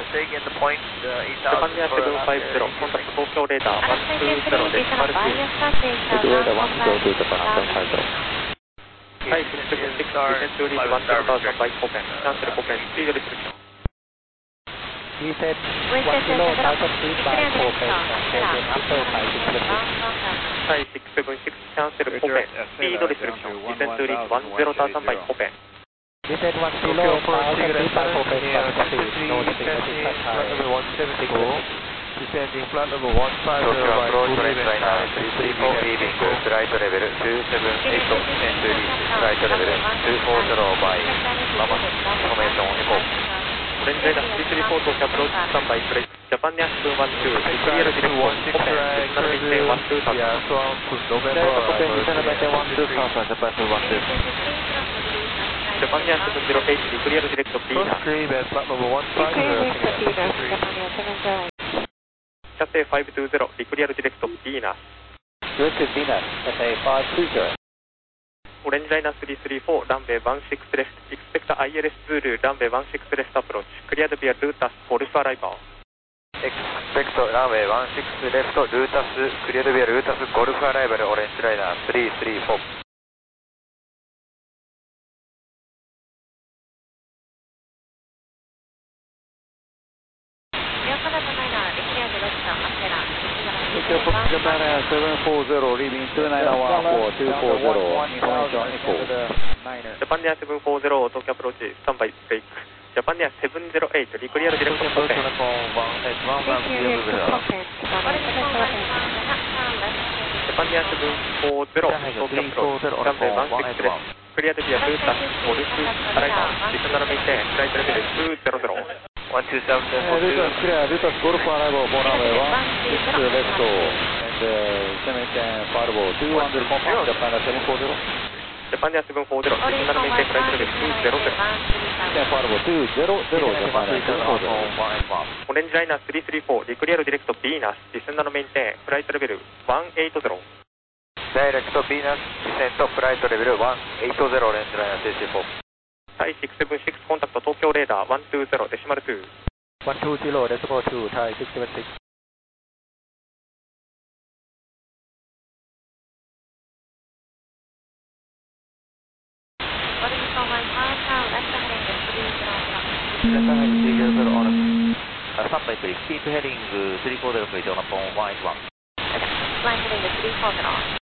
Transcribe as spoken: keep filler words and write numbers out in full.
taking the point uh, eight thousand. ジャパンエアセブンファイブゼロ、コンタクト東京レーダーワンツーゼロデシマルツー。 Radar one two zero to Japan seven five zero. はい、シックスセブンシックス、ディフェンスリードワンゼロタウザンバイコペン、キャンセルコペン、スピードリストリクション。 He said one kilo altitude by Copen, maintaining upper five six six. はい、シックスセブンシックス、キャンセルコペン、スピードリストリクション、ディフェンスリードワンゼロタウザンバイコペン。 He said one kilo altitude by Copen, but copy, no destination touch high. Descending flight level one five zero by approach range liner three three four leaving flight level two seven eight descend to reach flight level two four zero by Lama information on echo. オレンジライナースリースリーフォーとキャプローチスタンバイプレイジャパンエアセブンワンツーリクリアルディレクトコペンディスナルメインテンワンツータウザン Copen, descend maintain one two thousand, Japan two one two. ジャパンエアセブンゼロエイトリクリアルディレクトビーナー Stream at flight level one five zero. キャセイファイブツーゼロリクリアルディレクトビーナー Directed Venus, S A five two zero. オレンジライナースリースリーフォーランウェイワンシックスレフトエクスペクタ アイエルエス ズールランウェイワンシックスレフトアプローチクリアドビアルータスゴルフアライバー Expect runway one six left Lutas cleared via Lutas Golf arrival orange liner three three four. ジャパンエアセブンフォーゼロ leaving two nine one four two four zero information echo. ジャパンエアセブンフォーゼロ東京アプローチスタンバイブレイクジャパンエアセブンゼロエイトリクリアルディレクトコペンジャパンエアセブンフォーゼロ東京アプローチランウェイワンシックスレフトクリアドビアルータスゴルフアライバーディショナルメインテンフライトレベルツーゼロゼロ one two seven four two. Lutas clear, Lutas Golf arrival for runway one six left and uh, maintain five two one zero confirm Japan seven four zero. ジャパンエアセブンフォーゼロディショナルメインテンフライトレベルツーゼロゼロ two zero zero Japan seven four zero. オレンジライナースリースリーフォーリクリアルディレクトビーナスディショナルメインテンフライトレベルワンエイトゼロ Direct Venus descent flight level one eight zero orange liner three three four. タイシックスセブンシックスコンタクト東京レーダーワンツーゼロデシマルツー one two zero decimal two Thai six seven six. スタンバイプリー、キープヘディングスリーフォーゼロプリートナポンワンエイトワン。 Flight heading to three four zero.